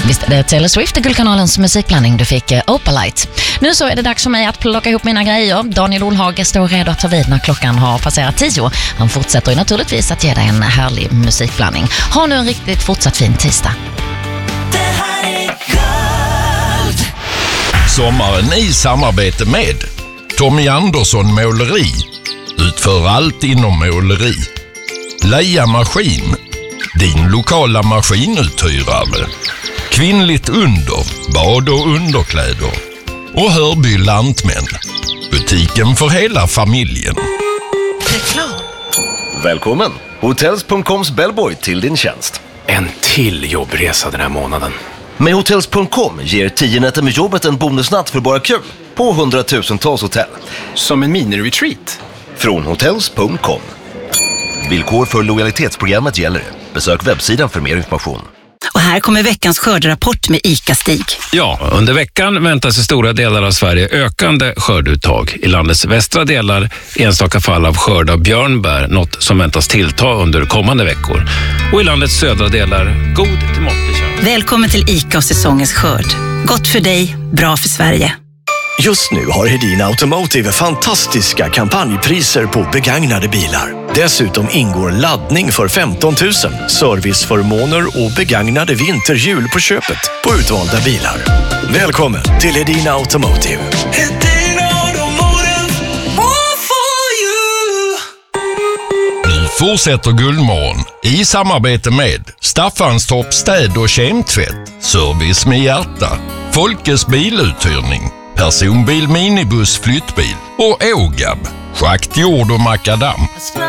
Visst, det är Taylor Swift i Guldkanalens musikblandning. Du fick Opalite. Nu så är det dags för mig att plocka ihop mina grejer. Daniel Olhage står redo att ta vid när klockan har passerat 10. Han fortsätter ju naturligtvis att ge dig en härlig musikblandning. Ha nu en riktigt fortsatt fin tisdag. Det här är Guld. Sommaren i samarbete med Tommy Andersson Måleri. Utför allt inom måleri. Leia Maskin. Din lokala maskinuthyrare. Kvinnligt under, bad och underkläder. Och Hörby Lantmän. Butiken för hela familjen. Reklam. Välkommen! Hotels.coms bellboy till din tjänst. En till jobbresa den här månaden. Med Hotels.com ger 10 nätter med jobbet en bonusnatt för bara kul på 100,000-tals hotell. Som en mini-retreat. Från Hotels.com. Villkor för lojalitetsprogrammet gäller. Besök webbsidan för mer information. Och här kommer veckans skörderapport med ICA-Stig. Ja, under veckan väntas i stora delar av Sverige ökande skörduttag. I landets västra delar enstaka fall av skörd av björnbär, något som väntas tillta under kommande veckor. Och i landets södra delar god till måttlig chans. Välkommen till ICA och säsongens skörd. Gott för dig, bra för Sverige. Just nu har Hedin Automotive fantastiska kampanjpriser på begagnade bilar. Dessutom ingår laddning för 15 000, serviceförmåner och begagnade vinterhjul på köpet på utvalda bilar. Välkommen till Hedin Automotive. Hedin Automotive. All for you. Nu fortsätter Guldmorgon i samarbete med Staffanstorp städ- och kemtvätt. Service med hjärta. Folkets biluthyrning. Personbil, minibuss, flyttbil och Ågab, schakt, jord och makadam.